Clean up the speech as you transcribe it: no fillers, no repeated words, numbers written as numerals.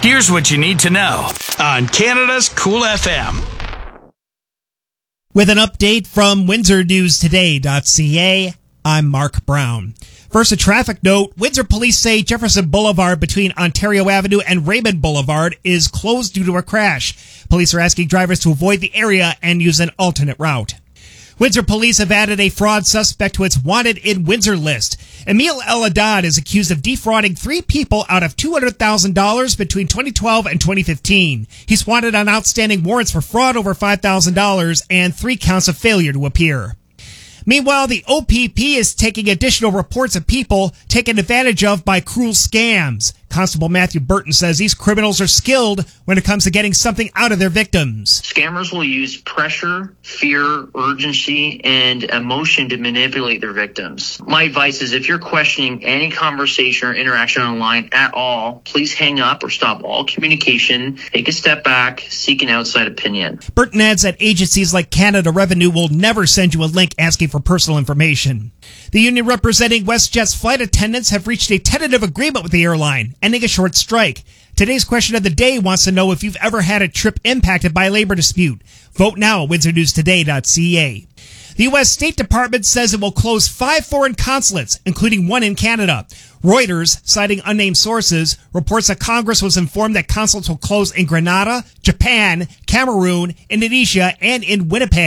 Here's what you need to know on Canada's Cool FM. With an update from WindsorNewsToday.ca, I'm Mark Brown. First, a traffic note. Windsor police say Jefferson Boulevard between Ontario Avenue and Raymond Boulevard is closed due to a crash. Police are asking drivers to avoid the area and use an alternate route. Windsor police have added a fraud suspect to its wanted in Windsor list. Emil El-Haddad is accused of defrauding 3 people out of $200,000 between 2012 and 2015. He's wanted on outstanding warrants for fraud over $5,000 and 3 counts of failure to appear. Meanwhile, the OPP is taking additional reports of people taken advantage of by cruel scams. Constable Matthew Burton says these criminals are skilled when it comes to getting something out of their victims. Scammers will use pressure, fear, urgency, and emotion to manipulate their victims. My advice is if you're questioning any conversation or interaction online at all, please hang up or stop all communication, take a step back, seek an outside opinion. Burton adds that agencies like Canada Revenue will never send you a link asking for personal information. The union representing WestJet's flight attendants have reached a tentative agreement with the airline, ending a short strike. Today's question of the day wants to know if you've ever had a trip impacted by a labor dispute. Vote now at WindsorNewsToday.ca. The U.S. State Department says it will close 5 foreign consulates, including 1 in Canada. Reuters, citing unnamed sources, reports that Congress was informed that consulates will close in Grenada, Japan, Cameroon, Indonesia, and in Winnipeg.